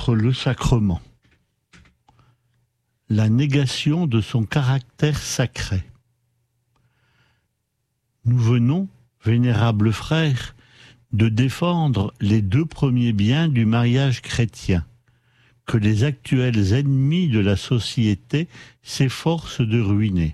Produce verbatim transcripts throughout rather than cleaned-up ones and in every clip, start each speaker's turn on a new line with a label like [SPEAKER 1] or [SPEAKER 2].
[SPEAKER 1] contre le sacrement. La négation de son caractère sacré. Nous venons, vénérables frères, de défendre les deux premiers biens du mariage chrétien, que les actuels ennemis de la société s'efforcent de ruiner.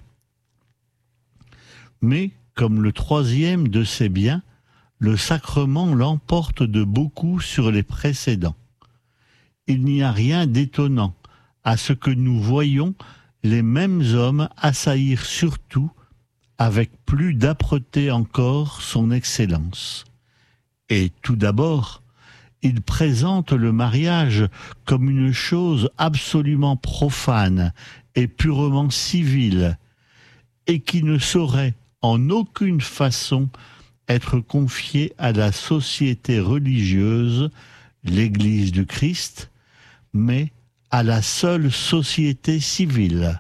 [SPEAKER 1] Mais, comme le troisième de ces biens, le sacrement l'emporte de beaucoup sur les précédents. Il n'y a rien d'étonnant à ce que nous voyons les mêmes hommes assaillir surtout, avec plus d'âpreté encore, son excellence. Et tout d'abord, il présente le mariage comme une chose absolument profane et purement civile, et qui ne saurait en aucune façon être confié à la société religieuse, l'Église du Christ, mais à la seule société civile.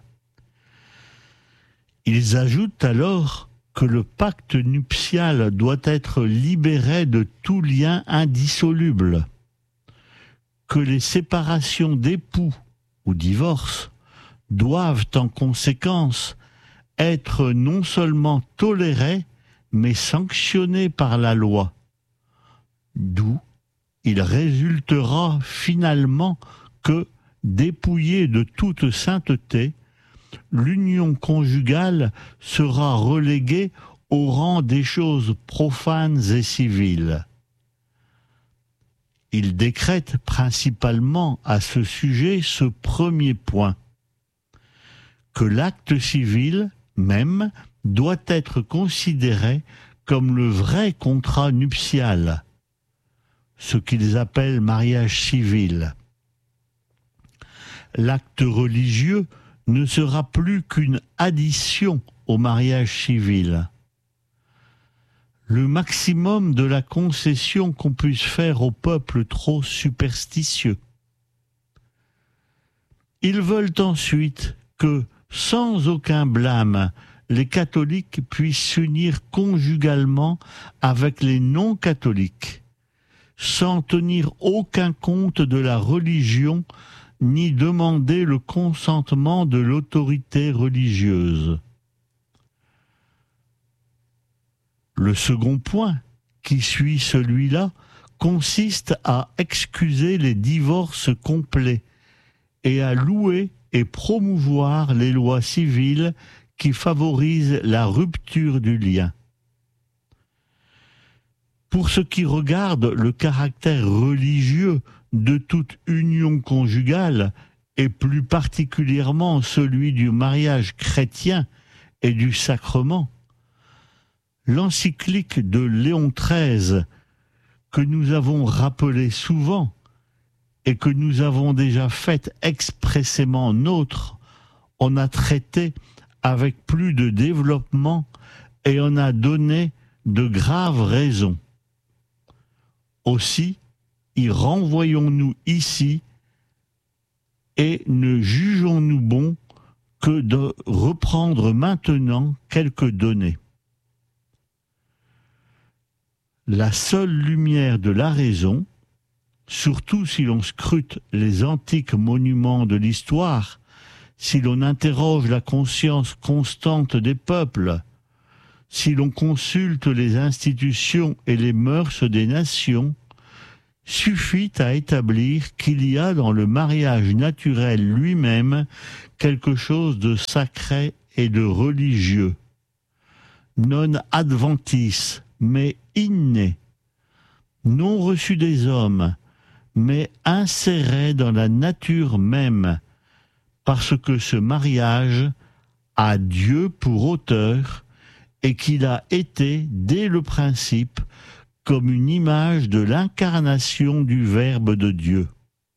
[SPEAKER 1] Ils ajoutent alors que le pacte nuptial doit être libéré de tout lien indissoluble, que les séparations d'époux ou divorces doivent en conséquence être non seulement tolérées, mais sanctionnées par la loi, d'où il résultera finalement que, dépouillée de toute sainteté, l'union conjugale sera reléguée au rang des choses profanes et civiles. Il décrète principalement à ce sujet ce premier point, que l'acte civil même doit être considéré comme le vrai contrat nuptial, ce qu'ils appellent mariage civil. L'acte religieux ne sera plus qu'une addition au mariage civil. Le maximum de la concession qu'on puisse faire au peuple trop superstitieux. Ils veulent ensuite que, sans aucun blâme, les catholiques puissent s'unir conjugalement avec les non-catholiques, sans tenir aucun compte de la religion ni demander le consentement de l'autorité religieuse. Le second point, qui suit celui-là, consiste à excuser les divorces complets et à louer et promouvoir les lois civiles qui favorisent la rupture du lien. Pour ce qui regarde le caractère religieux de toute union conjugale, et plus particulièrement celui du mariage chrétien et du sacrement, l'encyclique de Léon treize, que nous avons rappelée souvent et que nous avons déjà faite expressément nôtre, en a traité avec plus de développement et en a donné de graves raisons. Aussi, y renvoyons-nous ici et ne jugeons-nous bon que de reprendre maintenant quelques données. La seule lumière de la raison, surtout si l'on scrute les antiques monuments de l'histoire, si l'on interroge la conscience constante des peuples, si l'on consulte les institutions et les mœurs des nations, suffit à établir qu'il y a dans le mariage naturel lui-même quelque chose de sacré et de religieux, non adventis, mais inné, non reçu des hommes, mais inséré dans la nature même, parce que ce mariage a Dieu pour auteur et qu'il a été, dès le principe, comme une image de l'incarnation du Verbe de Dieu.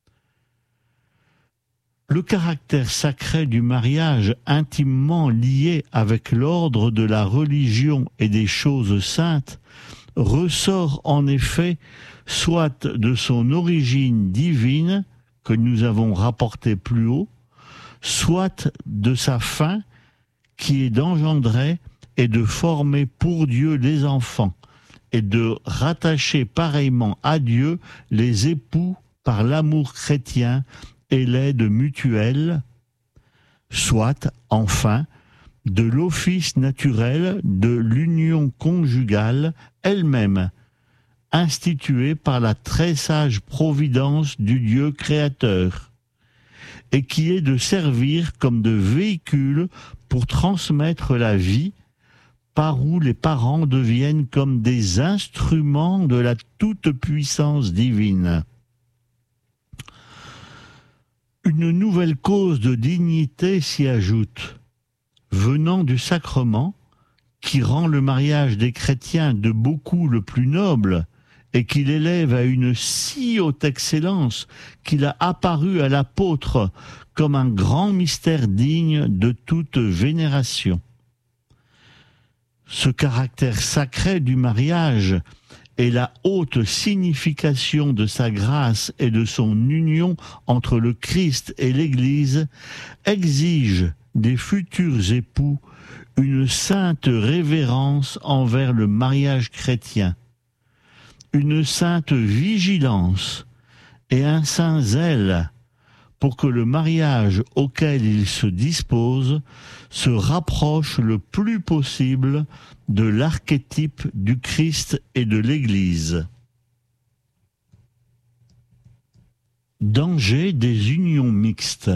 [SPEAKER 1] Le caractère sacré du mariage, intimement lié avec l'ordre de la religion et des choses saintes, ressort en effet soit de son origine divine, que nous avons rapportée plus haut, soit de sa fin, qui est d'engendrer et de former pour Dieu les enfants, et de rattacher pareillement à Dieu les époux par l'amour chrétien et l'aide mutuelle, soit, enfin, de l'office naturel de l'union conjugale elle-même, instituée par la très sage providence du Dieu créateur, et qui est de servir comme de véhicule pour transmettre la vie, par où les parents deviennent comme des instruments de la toute-puissance divine. Une nouvelle cause de dignité s'y ajoute, venant du sacrement, qui rend le mariage des chrétiens de beaucoup le plus noble, et qui l'élève à une si haute excellence qu'il a apparu à l'apôtre comme un grand mystère digne de toute vénération. Ce caractère sacré du mariage et la haute signification de sa grâce et de son union entre le Christ et l'Église exigent des futurs époux une sainte révérence envers le mariage chrétien, une sainte vigilance et un saint zèle pour que le mariage auquel ils se disposent se rapproche le plus possible de l'archétype du Christ et de l'Église. Danger des unions mixtes.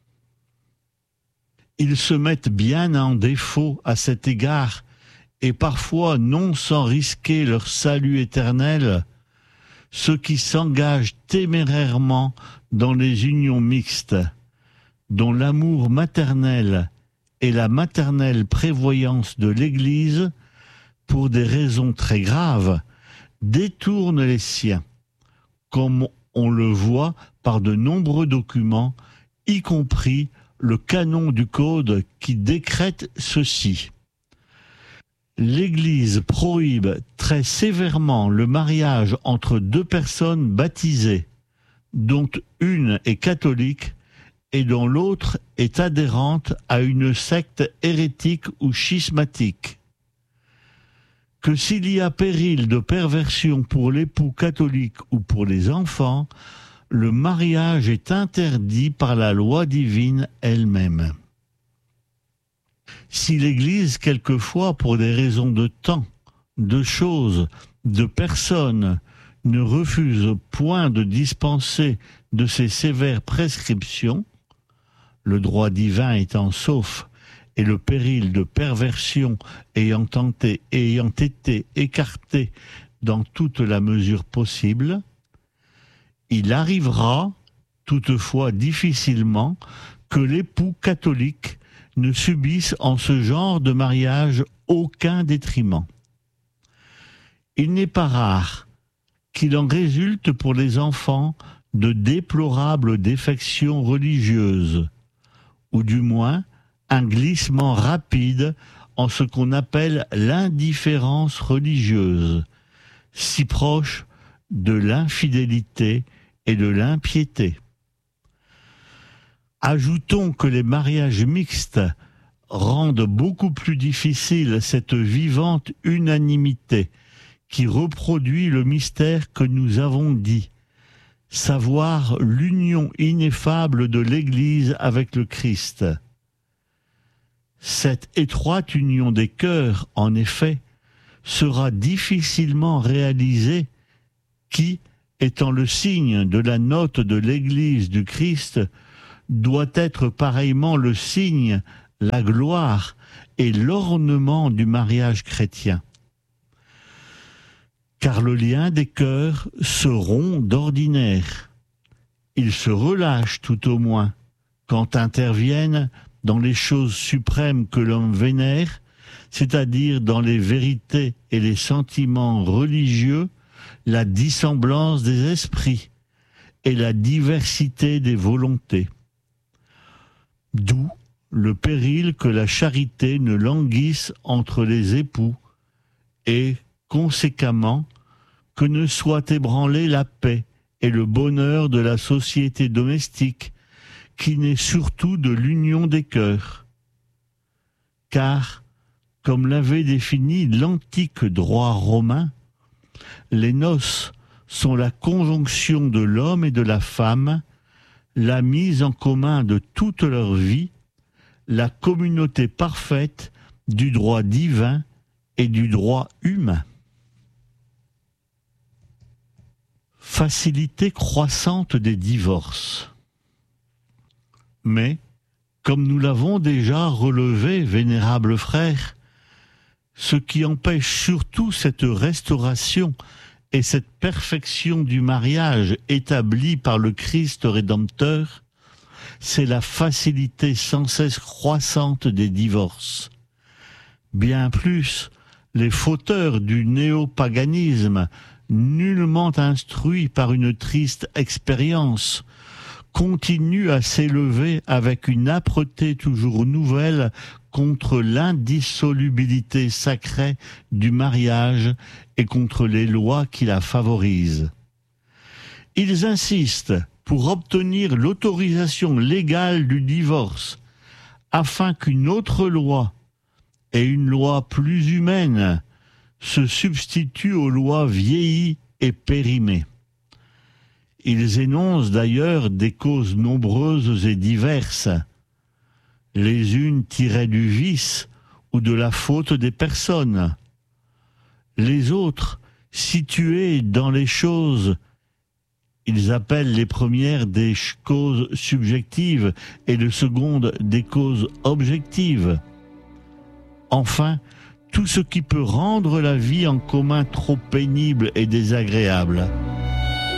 [SPEAKER 1] Ils se mettent bien en défaut à cet égard, et parfois non sans risquer leur salut éternel, ceux qui s'engagent témérairement dans les unions mixtes, dont l'amour maternel et la maternelle prévoyance de l'Église, pour des raisons très graves, détournent les siens, comme on le voit par de nombreux documents, y compris le canon du Code qui décrète ceci. L'Église prohibe très sévèrement le mariage entre deux personnes baptisées, dont une est catholique et dont l'autre est adhérente à une secte hérétique ou schismatique. Que s'il y a péril de perversion pour l'époux catholique ou pour les enfants, le mariage est interdit par la loi divine elle-même. Si l'Église, quelquefois, pour des raisons de temps, de choses, de personnes, ne refuse point de dispenser de ces sévères prescriptions, le droit divin étant sauf et le péril de perversion ayant, tenté, ayant été écarté dans toute la mesure possible, il arrivera, toutefois difficilement, que l'époux catholique ne subisse en ce genre de mariage aucun détriment. Il n'est pas rare qu'il en résulte pour les enfants de déplorables défections religieuses, ou du moins un glissement rapide en ce qu'on appelle l'indifférence religieuse, si proche de l'infidélité et de l'impiété. Ajoutons que les mariages mixtes rendent beaucoup plus difficile cette vivante unanimité qui reproduit le mystère que nous avons dit, savoir l'union ineffable de l'Église avec le Christ. Cette étroite union des cœurs, en effet, sera difficilement réalisée qui, étant le signe de la note de l'Église du Christ, doit être pareillement le signe, la gloire et l'ornement du mariage chrétien. Car le lien des cœurs se rompt d'ordinaire. Il se relâche tout au moins quand interviennent dans les choses suprêmes que l'homme vénère, c'est-à-dire dans les vérités et les sentiments religieux, la dissemblance des esprits et la diversité des volontés. D'où le péril que la charité ne languisse entre les époux et, conséquemment, que ne soit ébranlée la paix et le bonheur de la société domestique, qui naît surtout de l'union des cœurs. Car, comme l'avait défini l'antique droit romain, les noces sont la conjonction de l'homme et de la femme, la mise en commun de toute leur vie, la communauté parfaite du droit divin et du droit humain. Facilité croissante des divorces. Mais, comme nous l'avons déjà relevé, vénérables frères, ce qui empêche surtout cette restauration et cette perfection du mariage établie par le Christ Rédempteur, c'est la facilité sans cesse croissante des divorces. Bien plus, les fauteurs du néopaganisme, nullement instruits par une triste expérience, continuent à s'élever avec une âpreté toujours nouvelle contre l'indissolubilité sacrée du mariage et contre les lois qui la favorisent. Ils insistent pour obtenir l'autorisation légale du divorce, afin qu'une autre loi, et une loi plus humaine, se substitue aux lois vieillies et périmées. Ils énoncent d'ailleurs des causes nombreuses et diverses, les unes tirées du vice ou de la faute des personnes, les autres situées dans les choses. Ils appellent les premières des causes subjectives et les secondes des causes objectives. Enfin, tout ce qui peut rendre la vie en commun trop pénible et désagréable.